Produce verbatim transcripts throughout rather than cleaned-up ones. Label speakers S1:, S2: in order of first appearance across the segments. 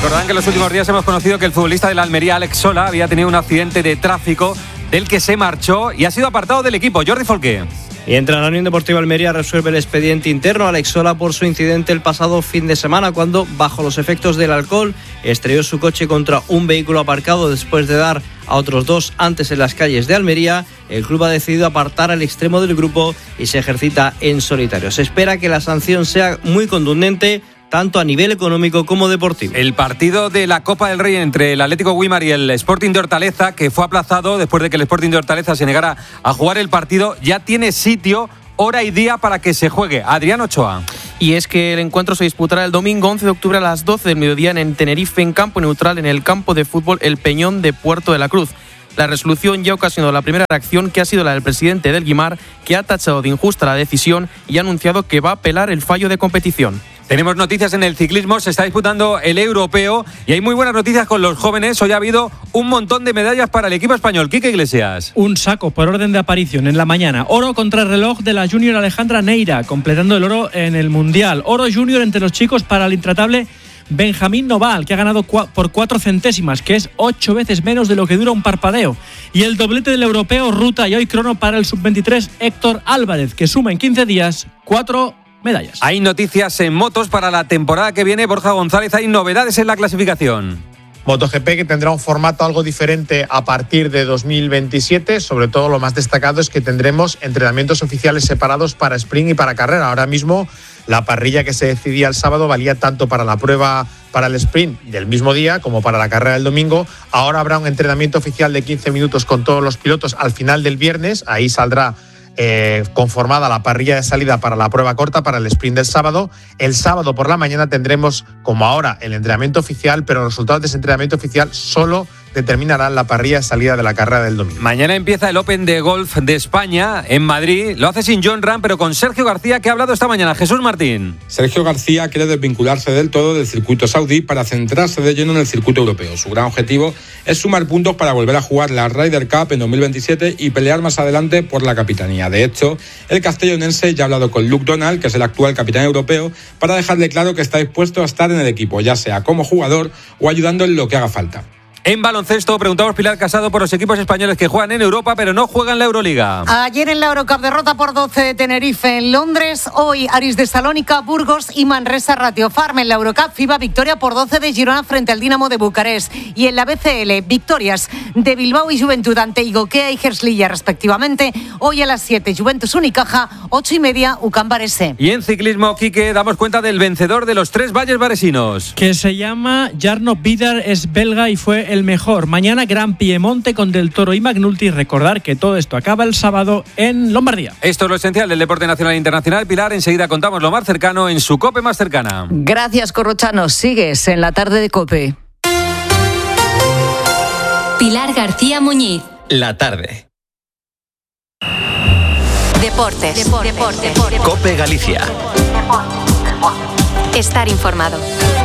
S1: Recordarán que en los últimos días hemos conocido que el futbolista de la Almería, Alex Sola, había tenido un accidente de tráfico del que se marchó y ha sido apartado del equipo. Jordi Folqué.
S2: Y entra la Unión Deportiva Almería, resuelve el expediente interno a Alex Sola por su incidente el pasado fin de semana cuando, bajo los efectos del alcohol, estrelló su coche contra un vehículo aparcado después de dar a otros dos antes en las calles de Almería. El club ha decidido apartar al extremo del grupo y se ejercita en solitario. Se espera que la sanción sea muy contundente, tanto a nivel económico como deportivo.
S1: El partido de la Copa del Rey entre el Atlético Güímar y el Sporting de Hortaleza, que fue aplazado después de que el Sporting de Hortaleza se negara a jugar el partido, ya tiene sitio, hora y día para que se juegue. Adrián Ochoa.
S3: Y es que el encuentro se disputará el domingo once de octubre a las doce del mediodía en Tenerife, en campo neutral, en el campo de fútbol El Peñón de Puerto de la Cruz. La resolución ya ha ocasionado la primera reacción, que ha sido la del presidente del Guimar, que ha tachado de injusta la decisión y ha anunciado que va a apelar el fallo de competición.
S1: Tenemos noticias en el ciclismo, se está disputando el europeo y hay muy buenas noticias con los jóvenes. Hoy ha habido un montón de medallas para el equipo español. Quique Iglesias.
S4: Un saco por orden de aparición en la mañana. Oro contra el reloj de la junior Alejandra Neira, completando el oro en el Mundial. Oro junior entre los chicos para el intratable Benjamín Noval, que ha ganado cua- por cuatro centésimas, que es ocho veces menos de lo que dura un parpadeo. Y el doblete del europeo, ruta y hoy crono para el sub veintitrés Héctor Álvarez, que suma en quince días cuatro medallas.
S1: Hay noticias en motos para la temporada que viene. Borja González, hay novedades en la clasificación.
S5: MotoGP, que tendrá un formato algo diferente a partir de dos mil veintisiete. Sobre todo, lo más destacado es que tendremos entrenamientos oficiales separados para sprint y para carrera. Ahora mismo, la parrilla que se decidía el sábado valía tanto para la prueba para el sprint del mismo día como para la carrera del domingo. Ahora habrá un entrenamiento oficial de quince minutos con todos los pilotos al final del viernes. Ahí saldrá Eh, conformada la parrilla de salida para la prueba corta, para el sprint del sábado. El sábado por la mañana tendremos, como ahora, el entrenamiento oficial, pero los resultados de ese entrenamiento oficial solo determinarán la parrilla de salida de la carrera del domingo.
S1: Mañana empieza el Open de Golf de España en Madrid. Lo hace sin Jon Rahm, pero con Sergio García, que ha hablado esta mañana. Jesús Martín.
S6: Sergio García quiere desvincularse del todo del circuito saudí para centrarse de lleno en el circuito europeo. Su gran objetivo es sumar puntos para volver a jugar la Ryder Cup en dos mil veintisiete y pelear más adelante por la capitanía. De hecho, el castellonense ya ha hablado con Luke Donald, que es el actual capitán europeo, para dejarle claro que está dispuesto a estar en el equipo, ya sea como jugador o ayudando en lo que haga falta.
S1: En baloncesto, preguntamos Pilar Casado por los equipos españoles que juegan en Europa, pero no juegan la Euroliga.
S7: Ayer en la Eurocup, derrota por doce de Tenerife en Londres. Hoy Aris de Salónica, Burgos y Manresa Ratio Farm. En la Eurocup, FIBA, victoria por doce de Girona frente al Dinamo de Bucarest. Y en la B C L, victorias de Bilbao y Juventud ante Igokea y Hersliya respectivamente. Hoy a las siete, Juventus Unicaja, ocho y media, U C A M Varese.
S1: Y en ciclismo, Quique, damos cuenta del vencedor de los tres valles varesinos.
S4: Que se llama Jarno Vidar, es belga y fue el mejor. Mañana Gran Piemonte con Del Toro y McNulty. Recordar que todo esto acaba el sábado en Lombardía.
S1: Esto es lo esencial del deporte nacional e internacional. Pilar, enseguida contamos lo más cercano en su COPE más cercana.
S8: Gracias, Corrochano. Sigues en la tarde de COPE.
S9: Pilar García Muñiz.
S10: La tarde.
S9: Deportes. Deportes. Deportes. Deportes.
S10: COPE Galicia.
S9: Estar informado.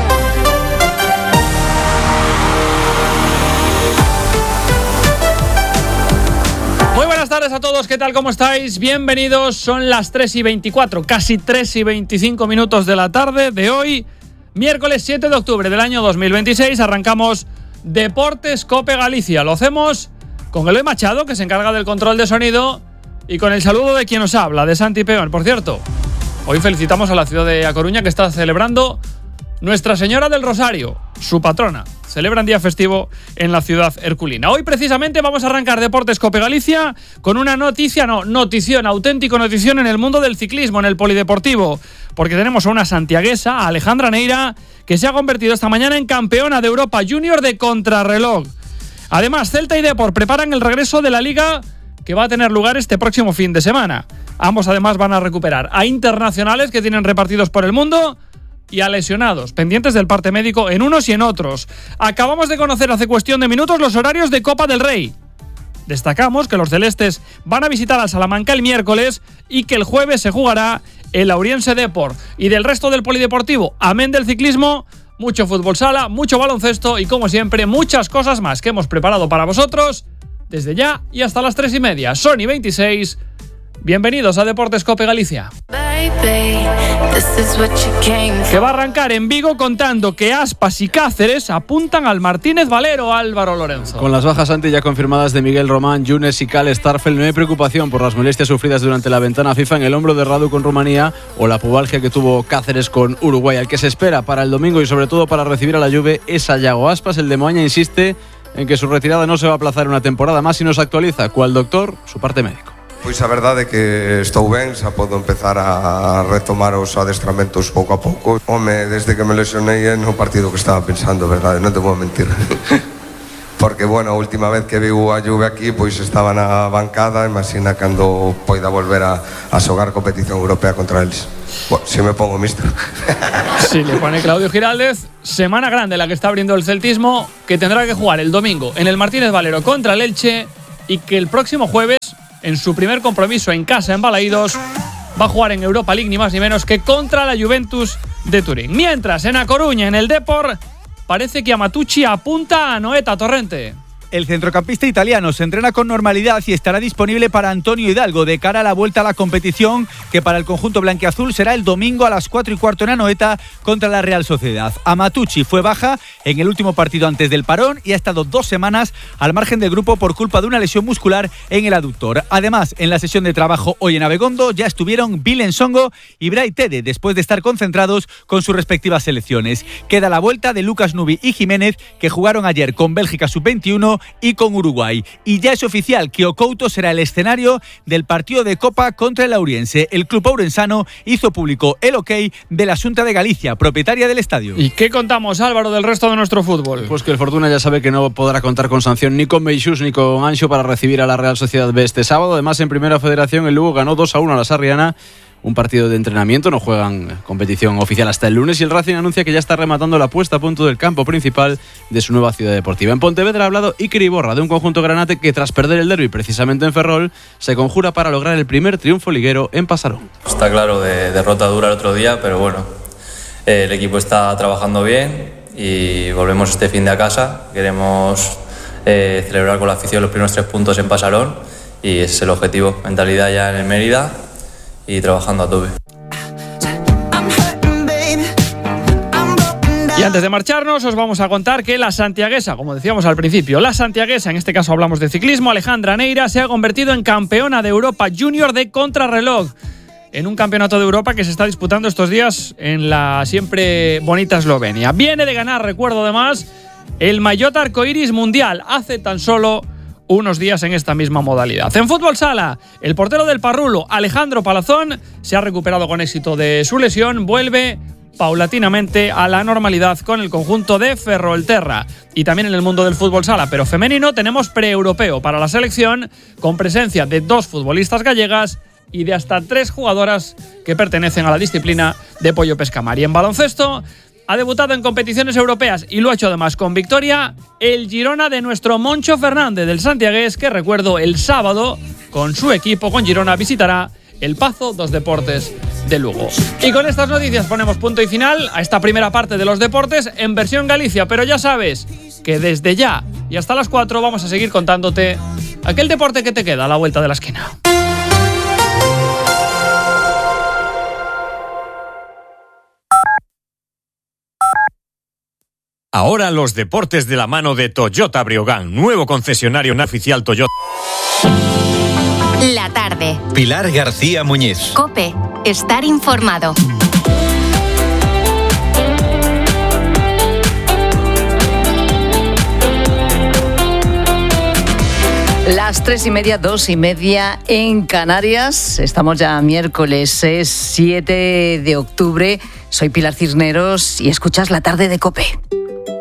S4: Muy buenas tardes a todos, ¿qué tal? ¿Cómo estáis? Bienvenidos, son las tres y veinticuatro, casi tres y veinticinco minutos de la tarde de hoy, miércoles siete de octubre del año dos mil veintiséis. Arrancamos Deportes COPE Galicia. Lo hacemos con Eloy Machado, que se encarga del control de sonido, y con el saludo de quien nos habla, de Santi Peón. Por cierto, hoy felicitamos a la ciudad de A Coruña, que está celebrando Nuestra Señora del Rosario, su patrona. Celebran día festivo en la ciudad herculina. Hoy precisamente vamos a arrancar Deportes COPE Galicia con una noticia, no, notición, auténtico notición en el mundo del ciclismo, en el polideportivo, porque tenemos a una santiaguesa, a Alejandra Neira, que se ha convertido esta mañana en campeona de Europa Junior de contrarreloj. Además, Celta y Depor preparan el regreso de la Liga, que va a tener lugar este próximo fin de semana. Ambos además van a recuperar a internacionales que tienen repartidos por el mundo y a lesionados, pendientes del parte médico en unos y en otros. Acabamos de conocer hace cuestión de minutos los horarios de Copa del Rey. Destacamos que los celestes van a visitar al Salamanca el miércoles y que el jueves se jugará el Lauriense Depor. Y del resto del polideportivo, amén del ciclismo, mucho fútbol sala, mucho baloncesto y, como siempre, muchas cosas más que hemos preparado para vosotros desde ya y hasta las tres y media. Sony veintiséis. Bienvenidos a Deportes COPE Galicia.
S11: Baby,
S4: que va a arrancar en Vigo contando que Aspas y Cáceres apuntan al Martínez Valero. Álvaro Lorenzo.
S10: Con las bajas ante ya confirmadas de Miguel Román, Younes y Cal Starfel, no hay preocupación por las molestias sufridas durante la ventana FIFA en el hombro de Radu con Rumanía o la pubalgia que tuvo Cáceres con Uruguay. Al que se espera para el domingo y sobre todo para recibir a la Juve es a Yago Aspas. El de Moaña insiste en que su retirada no se va a aplazar una temporada más y nos actualiza, cual doctor, su parte médico.
S11: Pois a verdade é que estou ben, xa podo empezar a retomar os adestramentos pouco a pouco. Home, desde que me lesionei no partido que estaba pensando, verdade, non te vou mentir. Porque, bueno, a última vez que viu a Juve aquí, pois estaba na bancada, imagina cando poida volver a, a xogar competición europea contra eles. Bueno, si me pongo mister.
S4: Sí, le pone Claudio Giraldez. Semana grande la que está abriendo el celtismo, que tendrá que jugar el domingo en el Martínez Valero contra el Elche y que el próximo jueves, en su primer compromiso en casa en Balaídos, va a jugar en Europa League ni más ni menos que contra la Juventus de Turín. Mientras, en A Coruña, en el Depor, parece que Amatucci apunta a Noeta Torrente.
S12: El centrocampista italiano se entrena con normalidad y estará disponible para Antonio Hidalgo de cara a la vuelta a la competición, que para el conjunto blanquiazul será el domingo a las cuatro y cuarto en Anoeta contra la Real Sociedad. Amatucci fue baja en el último partido antes del parón y ha estado dos semanas al margen del grupo por culpa de una lesión muscular en el aductor. Además, en la sesión de trabajo hoy en Abegondo ya estuvieron Bilen Songo y Brai Tede después de estar concentrados con sus respectivas selecciones. Queda la vuelta de Lucas Nubi y Jiménez, que jugaron ayer con Bélgica sub veintiuno y con Uruguay. Y ya es oficial que Ocouto será el escenario del partido de Copa contra el Auriense. El club aurensano hizo público el ok de la Xunta de Galicia, propietaria del estadio.
S4: ¿Y qué contamos, Álvaro, del resto de nuestro fútbol?
S10: Pues que el Fortuna ya sabe que no podrá contar con sanción ni con Meixús ni con Anxo para recibir a la Real Sociedad B este sábado. Además, en Primera Federación el Lugo ganó dos a uno a la Sarriana. Un partido de entrenamiento, no juegan competición oficial hasta el lunes y el Racing anuncia que ya está rematando la puesta a punto del campo principal de su nueva ciudad deportiva. En Pontevedra ha hablado Iker Iborra de un conjunto granate que tras perder el derbi precisamente en Ferrol se conjura para lograr el primer triunfo liguero en Pasarón.
S13: Está claro, de derrota dura el otro día, pero bueno, eh, el equipo está trabajando bien y volvemos este fin de a casa. Queremos eh, celebrar con la afición los primeros tres puntos en Pasarón y ese es el objetivo, mentalidad ya en el Mérida y trabajando a tope.
S4: Y antes de marcharnos os vamos a contar que la santiaguesa, como decíamos al principio, la santiaguesa, en este caso hablamos de ciclismo, Alejandra Neira se ha convertido en campeona de Europa Junior de contrarreloj en un campeonato de Europa que se está disputando estos días en la siempre bonita Eslovenia. Viene de ganar, recuerdo además, el maillot arcoiris mundial hace tan solo unos días en esta misma modalidad. En fútbol sala, el portero del Parrulo, Alejandro Palazón, se ha recuperado con éxito de su lesión, vuelve paulatinamente a la normalidad con el conjunto de Ferrolterra. Y también en el mundo del fútbol sala, pero femenino, tenemos pre-europeo para la selección, con presencia de dos futbolistas gallegas y de hasta tres jugadoras que pertenecen a la disciplina de pollo pescamar. Y en baloncesto, ha debutado en competiciones europeas y lo ha hecho además con victoria el Girona de nuestro Moncho Fernández del santiagués, que recuerdo el sábado con su equipo, con Girona, visitará el Pazo dos Deportes de Lugo. Y con estas noticias ponemos punto y final a esta primera parte de los deportes en versión Galicia, pero ya sabes que desde ya y hasta las cuatro vamos a seguir contándote aquel deporte que te queda a la vuelta de la esquina.
S14: Ahora los deportes de la mano de Toyota Briogán, nuevo concesionario oficial Toyota.
S9: La tarde.
S15: Pilar García Muñiz.
S9: COPE. Estar informado.
S8: Las tres y media, dos y media en Canarias. Estamos ya miércoles, es siete de octubre. Soy Pilar Cisneros y escuchas La Tarde de COPE.